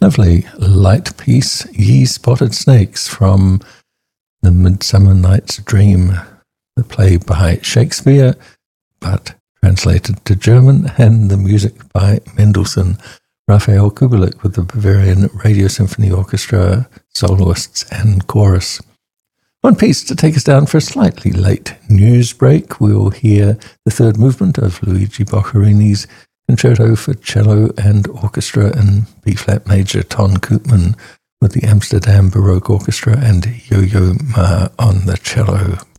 lovely light piece, Ye Spotted Snakes, from The Midsummer Night's Dream, the play by Shakespeare, but translated to German, and the music by Mendelssohn, Raphael Kubelik with the Bavarian Radio Symphony Orchestra, soloists and chorus. One piece to take us down for a slightly late news break. We'll hear the third movement of Luigi Boccherini's Concerto for Cello and Orchestra in B-flat major, Ton Koopman with the Amsterdam Baroque Orchestra and Yo-Yo Ma on the cello.